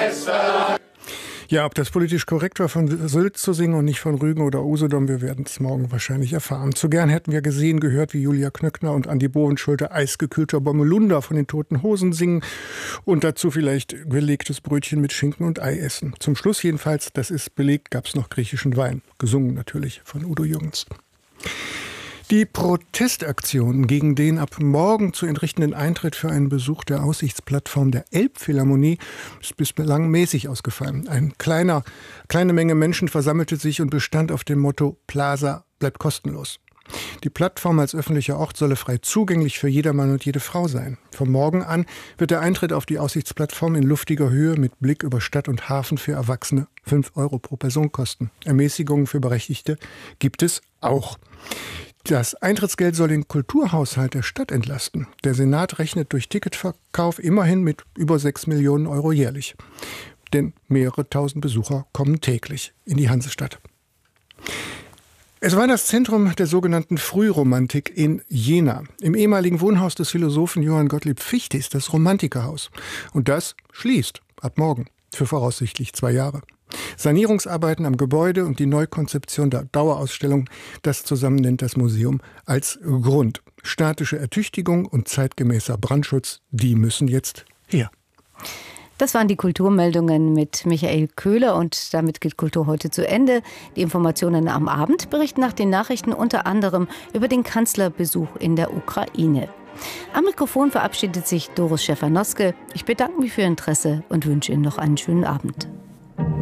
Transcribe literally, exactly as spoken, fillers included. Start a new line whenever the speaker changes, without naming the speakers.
Ja, ob das politisch korrekt war, von Sylt zu singen und nicht von Rügen oder Usedom, wir werden es morgen wahrscheinlich erfahren. Zu gern hätten wir gesehen, gehört, wie Julia Knöckner und Andi Bovenschulte eisgekühlter Bommelunder von den Toten Hosen singen und dazu vielleicht belegtes Brötchen mit Schinken und Ei essen. Zum Schluss jedenfalls, das ist belegt, gab es noch griechischen Wein. Gesungen natürlich von Udo Jürgens. Die Protestaktion gegen den ab morgen zu entrichtenden Eintritt für einen Besuch der Aussichtsplattform der Elbphilharmonie ist bislang mäßig ausgefallen. Eine kleine, kleine Menge Menschen versammelte sich und bestand auf dem Motto Plaza bleibt kostenlos. Die Plattform als öffentlicher Ort solle frei zugänglich für jedermann und jede Frau sein. Vom Morgen an wird der Eintritt auf die Aussichtsplattform in luftiger Höhe mit Blick über Stadt und Hafen für Erwachsene fünf Euro pro Person kosten. Ermäßigungen für Berechtigte gibt es auch. Das Eintrittsgeld soll den Kulturhaushalt der Stadt entlasten. Der Senat rechnet durch Ticketverkauf immerhin mit über sechs Millionen Euro jährlich. Denn mehrere tausend Besucher kommen täglich in die Hansestadt. Es war das Zentrum der sogenannten Frühromantik in Jena. Im ehemaligen Wohnhaus des Philosophen Johann Gottlieb Fichte ist das Romantikerhaus. Und das schließt ab morgen für voraussichtlich zwei Jahre. Sanierungsarbeiten am Gebäude und die Neukonzeption der Dauerausstellung, das zusammen nennt das Museum als Grund. Statische Ertüchtigung und zeitgemäßer Brandschutz, die müssen jetzt her.
Das waren die Kulturmeldungen mit Michael Köhler und damit geht Kultur heute zu Ende. Die Informationen am Abend berichten nach den Nachrichten unter anderem über den Kanzlerbesuch in der Ukraine. Am Mikrofon verabschiedet sich Doris Schäfer-Noske. Ich bedanke mich für Ihr Interesse und wünsche Ihnen noch einen schönen Abend.